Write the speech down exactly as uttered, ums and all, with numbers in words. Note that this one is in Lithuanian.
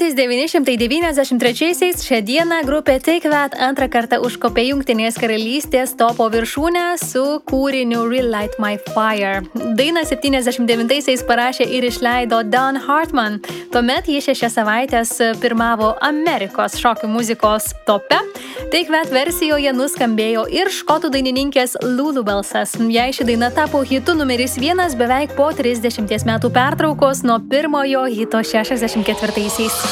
tūkstantis devyni šimtai devyniasdešimt trečiaisiais šią dieną grupė Take That antrą kartą užkopė Jungtinės karalystės topo viršūnę su kūriniu Relight My Fire. Dainą septyniasdešimt devintaisiais parašė ir išleido Don Hartman. Tuomet jis šešias savaitės pirmavo Amerikos šokių muzikos tope. Take That versijoje nuskambėjo ir škotų dainininkės Lulu balsas. Jei ši daina tapo hitu numeris vienas beveik po trisdešimties metų pertraukos nuo pirmojo hito šešiasdešimt ketvirtaisiais.